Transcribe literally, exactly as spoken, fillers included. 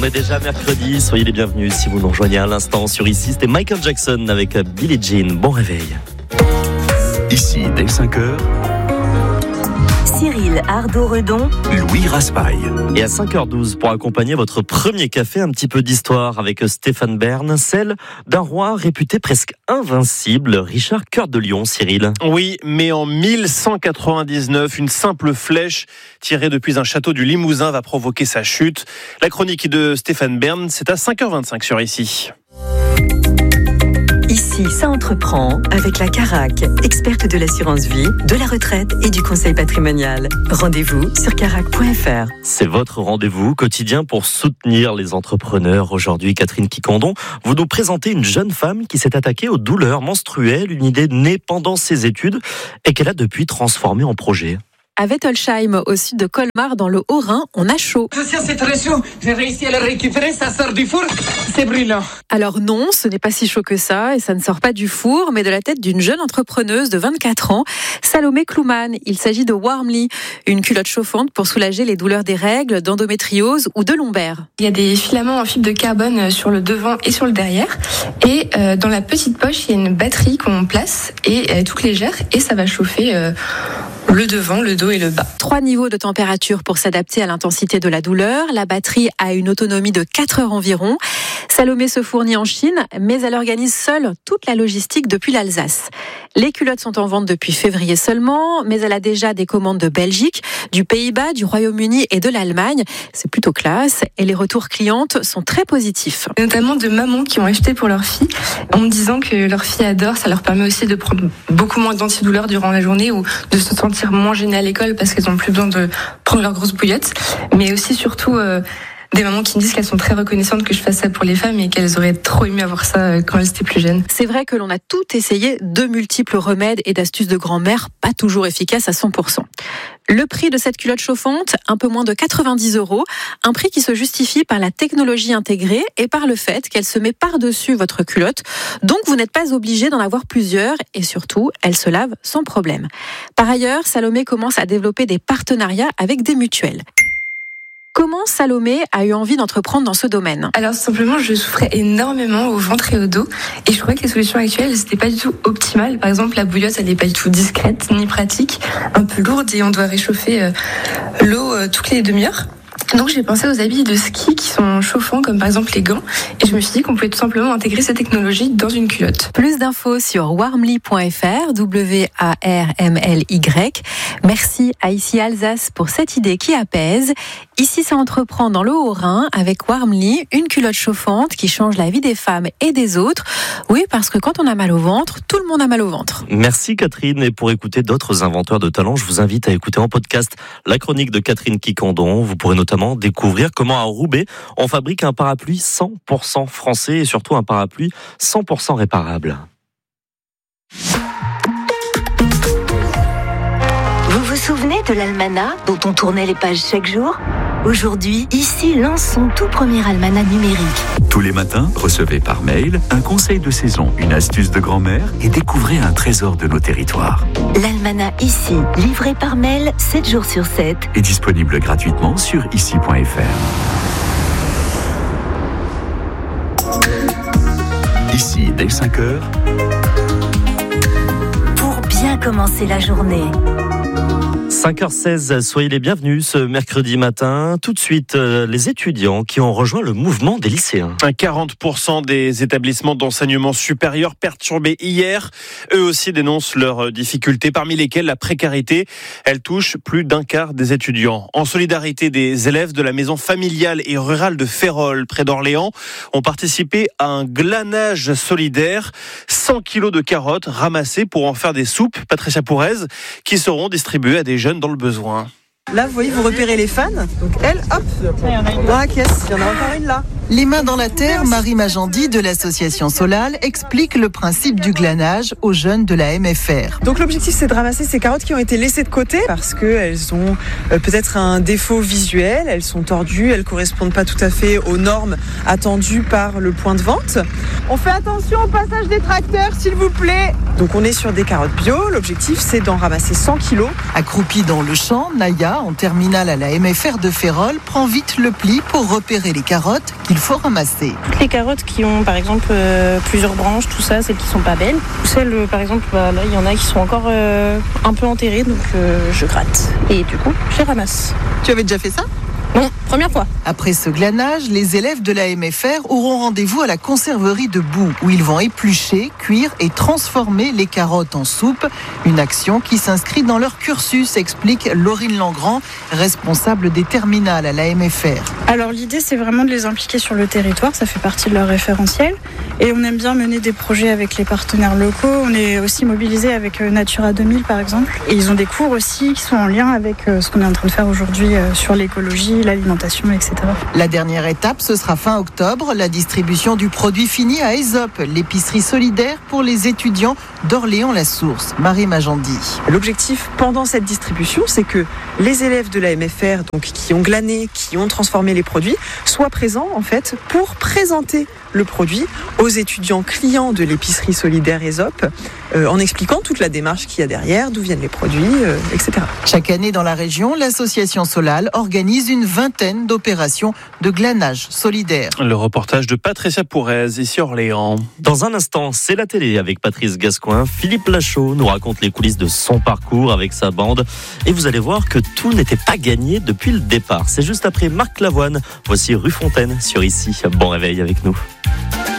On est déjà mercredi, soyez les bienvenus si vous nous rejoignez à l'instant sur Ici. C'était Michael Jackson avec Billie Jean. Bon réveil. Ici, dès cinq heures, Cyril Ardo-Redon, Louis Raspail. Et à cinq heures douze, pour accompagner votre premier café, un petit peu d'histoire avec Stéphane Bern, celle d'un roi réputé presque invincible, Richard Cœur de Lion, Cyril. Oui, mais en mille cent quatre-vingt-dix-neuf, une simple flèche tirée depuis un château du Limousin va provoquer sa chute. La chronique de Stéphane Bern, c'est à cinq heures vingt-cinq sur Ici. Ici, ça entreprend avec la Carac, experte de l'assurance vie, de la retraite et du conseil patrimonial. Rendez-vous sur carac point f r. C'est votre rendez-vous quotidien pour soutenir les entrepreneurs. Aujourd'hui, Catherine Quiquendon, vous nous présentez une jeune femme qui s'est attaquée aux douleurs menstruelles, une idée née pendant ses études et qu'elle a depuis transformée en projet. À Wettolsheim, au sud de Colmar, dans le Haut-Rhin, on a chaud. C'est très chaud. J'ai réussi à le récupérer, ça sort du four. C'est brûlant. Alors non, ce n'est pas si chaud que ça, et ça ne sort pas du four, mais de la tête d'une jeune entrepreneuse de vingt-quatre ans, Salomé Clouman. Il s'agit de Warmly, une culotte chauffante pour soulager les douleurs des règles, d'endométriose ou de lombaire. Il y a des filaments en fibre de carbone sur le devant et sur le derrière. Et euh, dans la petite poche, il y a une batterie qu'on place et elle est toute légère et ça va chauffer euh, le devant, le dos et le bas. Trois niveaux de température pour s'adapter à l'intensité de la douleur. La batterie a une autonomie de quatre heures environ. Salomé se fournit en Chine, mais elle organise seule toute la logistique depuis l'Alsace. Les culottes sont en vente depuis février seulement, mais elle a déjà des commandes de Belgique, du Pays-Bas, du Royaume-Uni et de l'Allemagne. C'est plutôt classe et les retours clientes sont très positifs. Notamment de mamans qui ont acheté pour leur fille en me disant que leur fille adore, ça leur permet aussi de prendre beaucoup moins d'antidouleurs durant la journée ou de se sentir moins gênées à l'école parce qu'elles n'ont plus besoin de prendre leur grosse bouillotte, mais aussi surtout euh, des mamans qui me disent qu'elles sont très reconnaissantes que je fasse ça pour les femmes et qu'elles auraient trop aimé avoir ça quand elles étaient plus jeunes. C'est vrai que l'on a tout essayé, de multiples remèdes et d'astuces de grand-mère, pas toujours efficaces à cent pour cent. Le prix de cette culotte chauffante, un peu moins de quatre-vingt-dix euros, un prix qui se justifie par la technologie intégrée et par le fait qu'elle se met par-dessus votre culotte, donc vous n'êtes pas obligé d'en avoir plusieurs et surtout, elle se lave sans problème. Par ailleurs, Salomé commence à développer des partenariats avec des mutuelles. Comment Salomé a eu envie d'entreprendre dans ce domaine ? Alors simplement, je souffrais énormément au ventre et au dos et je trouvais que les solutions actuelles n'étaient pas du tout optimales. Par exemple, la bouillotte, elle n'est pas du tout discrète ni pratique, un peu lourde et on doit réchauffer euh, l'eau euh, toutes les demi-heures. Donc j'ai pensé aux habits de ski qui sont chauffants, comme par exemple les gants, et je me suis dit qu'on pouvait tout simplement intégrer cette technologie dans une culotte. Plus d'infos sur warmly point f r, W A R M L Y. Merci à Ici Alsace pour cette idée qui apaise. Ici, ça entreprend dans le Haut-Rhin avec Warmly, une culotte chauffante qui change la vie des femmes et des autres. Oui, parce que quand on a mal au ventre, tout le monde a mal au ventre. Merci Catherine, et pour écouter d'autres inventeurs de talent, je vous invite à écouter en podcast la chronique de Catherine Quiquendon. Vous pourrez notamment découvrir comment à Roubaix, on fabrique un parapluie cent pour cent français et surtout un parapluie cent pour cent réparable. vous vous souvenez de l'almanach dont on tournait les pages chaque jour ? Aujourd'hui, Ici lance son tout premier almanach numérique. Tous les matins, recevez par mail un conseil de saison, une astuce de grand-mère et découvrez un trésor de nos territoires. L'almanach Ici, livré par mail sept jours sur sept. Est disponible gratuitement sur ici point f r. Ici, dès cinq heures. Pour bien commencer la journée. cinq heures seize, soyez les bienvenus ce mercredi matin. Tout de suite, euh, les étudiants qui ont rejoint le mouvement des lycéens. quarante pour cent des établissements d'enseignement supérieur perturbés hier. Eux aussi dénoncent leurs difficultés, parmi lesquelles la précarité. Elle touche plus d'un quart des étudiants. En solidarité, des élèves de la maison familiale et rurale de Férolles, près d'Orléans, ont participé à un glanage solidaire. cent kilos de carottes ramassées pour en faire des soupes, Patricia Pourrez, qui seront distribuées à des jeunes dans le besoin. Là, vous voyez, vous repérez les fans. Donc elle, hop, dans la caisse. Il y en a encore une là. Les mains dans la terre, Marie Magendie de l'association Solal explique le principe du glanage aux jeunes de la M F R. Donc l'objectif, c'est de ramasser ces carottes qui ont été laissées de côté parce qu'elles ont euh, peut-être un défaut visuel, elles sont tordues, elles ne correspondent pas tout à fait aux normes attendues par le point de vente. On fait attention au passage des tracteurs, s'il vous plaît. Donc on est sur des carottes bio, l'objectif c'est d'en ramasser cent kilos. Accroupie dans le champ, Naya, en terminale à la M F R de Férolles, prend vite le pli pour repérer les carottes qu'il faut ramasser. Toutes les carottes qui ont par exemple euh, plusieurs branches, tout ça, celles qui sont pas belles. Celles euh, par exemple, bah, là il y en a qui sont encore euh, un peu enterrées, donc euh, je gratte. Et du coup, je les ramasse. Tu avais déjà fait ça ? Non, première fois. Après ce glanage, les élèves de la M F R auront rendez-vous à la conserverie de Boue, où ils vont éplucher, cuire et transformer les carottes en soupe. Une action qui s'inscrit dans leur cursus, explique Laurine Langrand, responsable des terminales à la M F R. Alors l'idée, c'est vraiment de les impliquer sur le territoire, ça fait partie de leur référentiel. Et on aime bien mener des projets avec les partenaires locaux. On est aussi mobilisé avec Natura deux mille, par exemple. Et ils ont des cours aussi qui sont en lien avec ce qu'on est en train de faire aujourd'hui sur l'écologie, l'alimentation, et cetera. La dernière étape, ce sera fin octobre, la distribution du produit fini à Aesop, l'épicerie solidaire pour les étudiants d'Orléans-la-Source. Marie Magendie. L'objectif pendant cette distribution, c'est que les élèves de la M F R, donc qui ont glané, qui ont transformé les produits, soient présents en fait pour présenter le produit aux étudiants clients de l'épicerie solidaire Aesop, euh, en expliquant toute la démarche qu'il y a derrière, d'où viennent les produits, euh, et cetera. Chaque année dans la région, l'association Solal organise une vingtaine d'opérations de glanage solidaire. Le reportage de Patricia Pourrez, ici Orléans. Dans un instant, c'est la télé avec Patrice Gascoin. Philippe Lachaud nous raconte les coulisses de son parcours avec sa bande. Et vous allez voir que tout n'était pas gagné depuis le départ. C'est juste après Marc Lavoine. Voici Rue Fontaine sur Ici. Bon réveil avec nous.